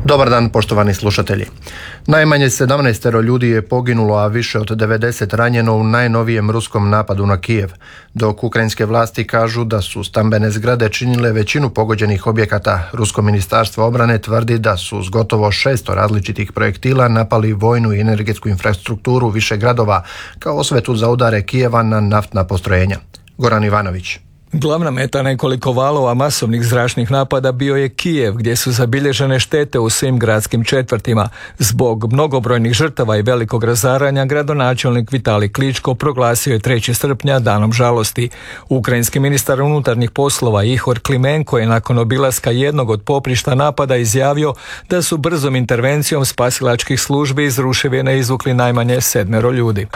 Dobar dan, poštovani slušatelji. Najmanje 17 ljudi je poginulo, a više od 90 ranjeno u najnovijem ruskom napadu na Kijev, dok ukrajinske vlasti kažu da su stambene zgrade činile većinu pogođenih objekata. Rusko ministarstvo obrane tvrdi da su s gotovo 600 različitih projektila napali vojnu i energetsku infrastrukturu više gradova kao osvetu za udare Kijeva na naftna postrojenja. Goran Ivanović. Glavna meta nekoliko valova masovnih zračnih napada bio je Kijev, gdje su zabilježene štete u svim gradskim četvrtima. Zbog mnogobrojnih žrtava i velikog razaranja, gradonačelnik Vitalij Kličko proglasio je 3. srpnja danom žalosti. Ukrajinski ministar unutarnjih poslova Ihor Klimenko je nakon obilaska jednog od poprišta napada izjavio da su brzom intervencijom spasilačkih službi iz ruševine izvukli najmanje 7 ljudi.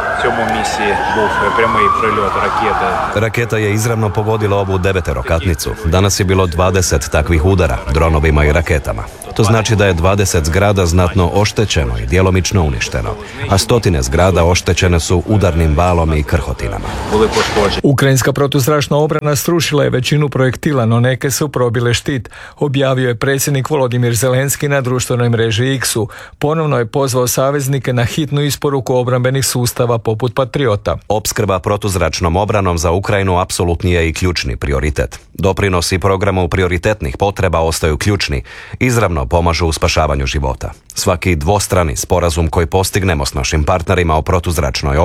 Raketa je izravno pogodila ovu 9-katnicu. Danas je bilo 20 takvih udara, dronovima i raketama. To znači da je 20 zgrada znatno oštećeno i djelomično uništeno, a stotine zgrada oštećene su udarnim valom i krhotinama. Ukrajinska protuzračna obrana srušila je većinu projektila, no neke su probile štit, objavio je predsjednik Volodimir Zelenski na društvenoj mreži X-u. Ponovno je pozvao saveznike na hitnu isporuku obrambenih sustava poput Patriota. Opskrba protuzračnom obranom za Ukrajinu apsolutni je i ključni prioritet. Doprinosi programu prioritetnih potreba ostaju ključni, izravno pomažu u spašavanju života. Svaki dvostrani sporazum koji postignemo s našim partnerima o protuzračnoj